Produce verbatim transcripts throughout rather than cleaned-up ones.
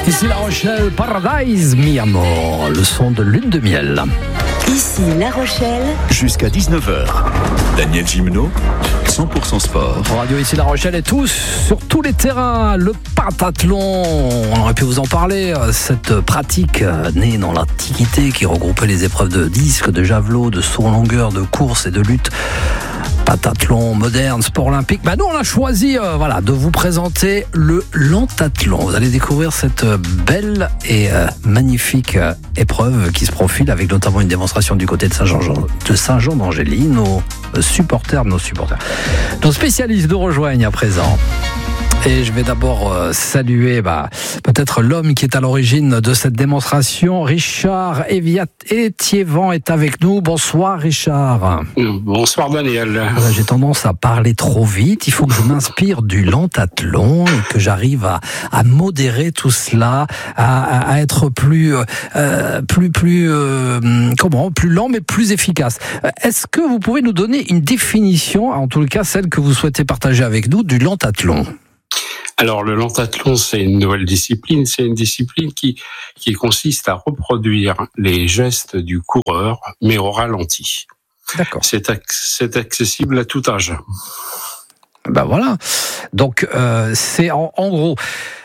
Ici La Rochelle, Paradise, mi amor, le son de lune de miel. Ici La Rochelle. Jusqu'à dix-neuf heures. Daniel Gimeno, cent pour cent sport. Radio ici La Rochelle et tous sur tous les terrains. Le pentathlon, on aurait pu vous en parler. Cette pratique née dans l'Antiquité qui regroupait les épreuves de disque, de javelot, de saut en longueur, de course et de lutte. Pentathlon moderne, sport olympique. Bah nous on a choisi euh, voilà, de vous présenter le lentathlon. Vous allez découvrir cette belle et euh, magnifique euh, épreuve qui se profile avec notamment une démonstration du côté de Saint-Jean, de Saint-Jean d'Angély. Nos supporters, nos supporters, nos spécialistes nous rejoignent à présent. Et je vais d'abord euh, saluer bah, peut-être l'homme qui est à l'origine de cette démonstration. Richard Étiévent est avec nous. Bonsoir Richard. Bonsoir Daniel. Voilà, j'ai tendance à parler trop vite. Il faut que je m'inspire du lentathlon et que j'arrive à, à modérer tout cela, à, à être plus, euh, plus, plus, euh, comment, plus lent mais plus efficace. Est-ce que vous pouvez nous donner une définition, en tout cas celle que vous souhaitez partager avec nous, du lentathlon ? Alors, le lentathlon, c'est une nouvelle discipline. C'est une discipline qui, qui consiste à reproduire les gestes du coureur, mais au ralenti. D'accord. C'est, c'est accessible à tout âge. Ben voilà. Donc, euh, c'est en, en gros,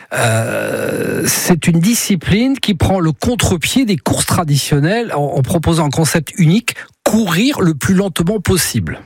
euh, c'est une discipline qui prend le contre-pied des courses traditionnelles en, en proposant un concept unique, courir le plus lentement possible.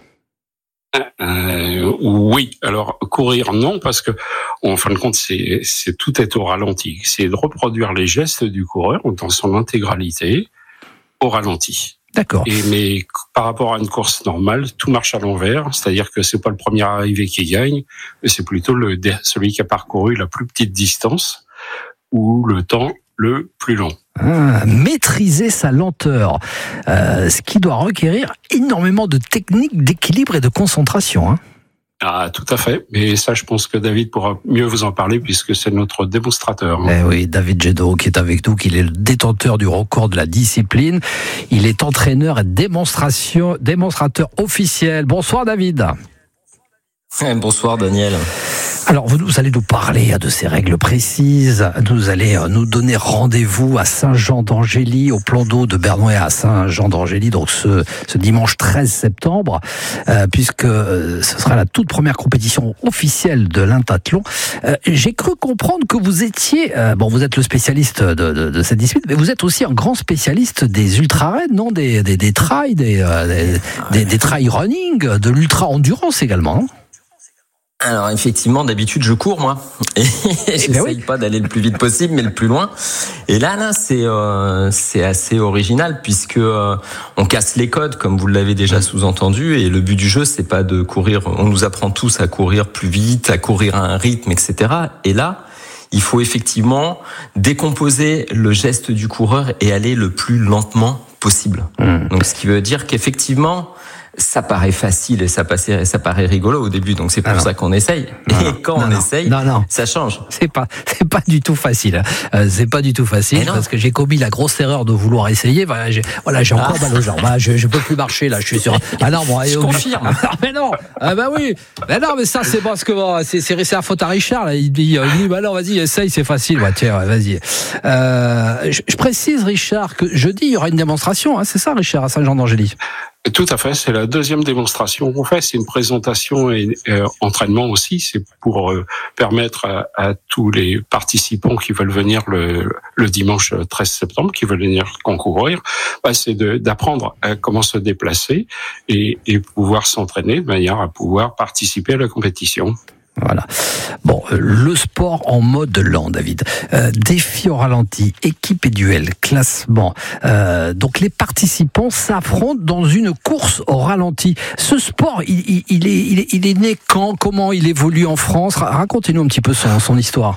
Euh, oui, alors courir non, parce que en fin de compte c'est, c'est tout est au ralenti. C'est de reproduire les gestes du coureur dans son intégralité au ralenti. D'accord. Et mais par rapport à une course normale, tout marche à l'envers, c'est-à-dire que c'est pas le premier arrivé qui gagne, mais c'est plutôt le celui qui a parcouru la plus petite distance ou le temps le plus long. Ah, maîtriser sa lenteur, euh, ce qui doit requérir énormément de techniques, d'équilibre et de concentration. Hein. Ah, tout à fait. Mais ça, je pense que David pourra mieux vous en parler puisque c'est notre démonstrateur. Eh oui, David Gédo qui est avec nous, qui est le détenteur du record de la discipline. Il est entraîneur et démonstration, démonstrateur officiel. Bonsoir David. Bonsoir Daniel. Alors, vous allez nous parler de ces règles précises. Vous allez nous donner rendez-vous à Saint-Jean d'Angély, au plan d'eau de Bernois à Saint-Jean d'Angély, donc ce, ce dimanche treize septembre, euh, puisque ce sera la toute première compétition officielle de lentathlon. Euh, j'ai cru comprendre que vous étiez, euh, bon, vous êtes le spécialiste de, de, de cette discipline, mais vous êtes aussi un grand spécialiste des ultra-raids, non, des, des, des trails, des, euh, des, des, des trail running, de l'ultra-endurance également, non ? Alors effectivement, d'habitude je cours moi et j'essaye oui. pas d'aller le plus vite possible, mais le plus loin. Et là, là, c'est euh, c'est assez original puisque euh, on casse les codes, comme vous l'avez déjà sous-entendu. Et le but du jeu, c'est pas de courir. On nous apprend tous à courir plus vite, à courir à un rythme, et cetera. Et là, il faut effectivement décomposer le geste du coureur et aller le plus lentement possible. Mmh. Donc, ce qui veut dire qu'effectivement, ça paraît facile et ça, paraît, ça paraît rigolo au début, donc c'est pour ah ça qu'on essaye. Non, et non, quand non, on non, essaye, non, non. ça change. C'est pas, c'est pas du tout facile. Euh, c'est pas du tout facile parce que j'ai commis la grosse erreur de vouloir essayer. Voilà, j'ai, voilà, j'ai encore ah. mal aux jambes. Ah, je, je peux plus marcher là. Je suis sur. Ah non, bon, je confirme. Ah, mais non. Ah bah oui. Mais non, mais ça c'est parce que bon, c'est, c'est, c'est la faute à Richard là. Il dit, il dit, bah non, vas-y, essaye, c'est facile. Ouais, tiens, ouais, vas-y. Euh, je, je précise, Richard, que jeudi il y aura une démonstration. Hein, c'est ça, Richard, à Saint-Jean d'Angély. Tout à fait, c'est la deuxième démonstration qu'on fait. C'est une présentation et euh, entraînement aussi. C'est pour euh, permettre à, à tous les participants qui veulent venir le, le dimanche treize septembre, qui veulent venir concourir, bah, c'est de, d'apprendre à comment se déplacer et, et pouvoir s'entraîner de manière à pouvoir participer à la compétition. Voilà. Bon, euh, le sport en mode lent, David. Euh, défi au ralenti, équipe et duel, classement. Euh, donc les participants s'affrontent dans une course au ralenti. Ce sport, il, il, il, est, il, est, il est né quand ? Comment il évolue en France ? Racontez-nous un petit peu son, son histoire.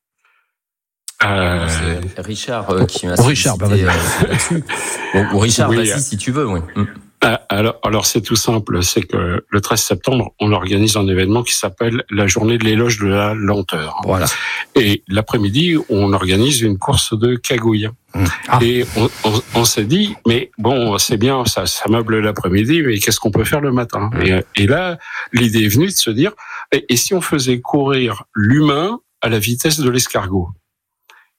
Euh... C'est Richard euh, qui m'a oh, Richard, bah, euh, là-dessus. Bon, Richard, oui, vas-y si tu veux. Oui. Alors, alors c'est tout simple, c'est que le treize septembre, on organise un événement qui s'appelle la journée de l'éloge de la lenteur. Voilà. Et l'après-midi, on organise une course de cagouille. Ah. Et on, on, on s'est dit, mais bon, c'est bien, ça, ça meuble l'après-midi, mais qu'est-ce qu'on peut faire le matin ? et, et là, l'idée est venue de se dire, et, et si on faisait courir l'humain à la vitesse de l'escargot ?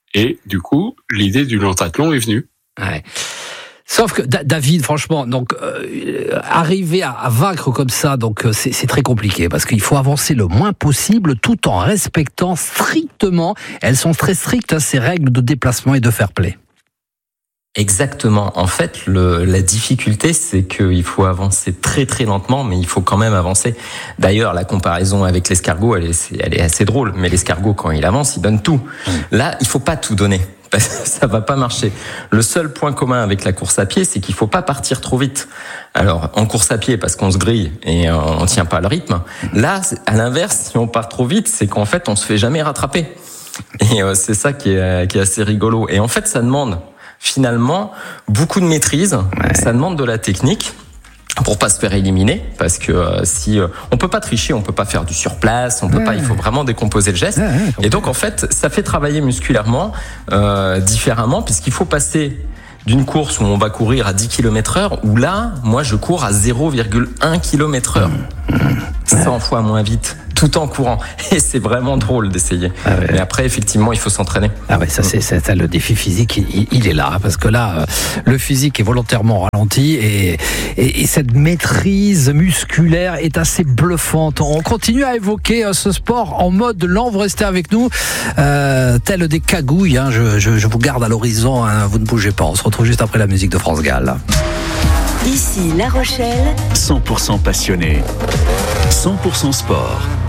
Et du coup, l'idée du pentathlon est venue. Ouais. Sauf que David, franchement, donc euh, arriver à, à vaincre comme ça, donc euh, c'est, c'est très compliqué parce qu'il faut avancer le moins possible, tout en respectant strictement. Elles sont très strictes, hein, ces règles de déplacement et de fair play. Exactement. En fait, le, la difficulté, c'est qu'il faut avancer très très lentement, mais il faut quand même avancer. D'ailleurs, la comparaison avec l'escargot, elle est, elle est assez drôle. Mais l'escargot, quand il avance, il donne tout. Là, il faut pas tout donner. Ça va pas marcher. Le seul point commun avec la course à pied, c'est qu'il faut pas partir trop vite. Alors, en course à pied, parce qu'on se grille et on tient pas le rythme. Là, à l'inverse, si on part trop vite, c'est qu'en fait, on se fait jamais rattraper. Et c'est ça qui est, qui est assez rigolo. Et en fait, ça demande finalement beaucoup de maîtrise, ouais. Ça demande de la technique pour pas se faire éliminer, parce que euh, si euh, on peut pas tricher, on peut pas faire du surplace, on peut ouais. pas, il faut vraiment décomposer le geste. Ouais, ouais, et donc en fait, ça fait travailler musculairement euh, différemment, puisqu'il faut passer d'une course où on va courir à dix kilomètres heure, où là, moi je cours à zéro virgule un kilomètre heure, mmh. cent fois moins vite, tout en courant. Et c'est vraiment drôle d'essayer. Ah ouais. Mais après, effectivement, il faut s'entraîner. Ah ouais, ça, c'est, c'est ça, le défi physique, il, il est là. Parce que là, le physique est volontairement ralenti et, et, et cette maîtrise musculaire est assez bluffante. On continue à évoquer ce sport en mode lent. Vous restez avec nous, euh, tel des cagouilles. Hein, je, je, je vous garde à l'horizon. Hein, vous ne bougez pas. On se retrouve juste après la musique de France Gall. Ici La Rochelle, cent pour cent passionné, cent pour cent sport.